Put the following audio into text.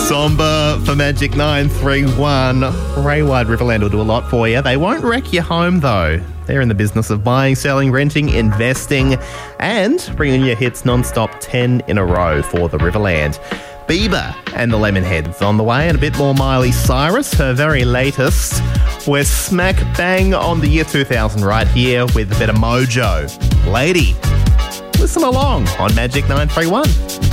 Somber for Magic 931. Raywide Riverland will do a lot for you. They won't wreck your home, though. They're in the business of buying, selling, renting, investing, and bringing you hits non-stop 10 in a row for the Riverland. Bieber and the Lemonheads on the way, and a bit more Miley Cyrus, her very latest. We're smack bang on the year 2000 right here with a bit of mojo. Lady, listen along on Magic 931.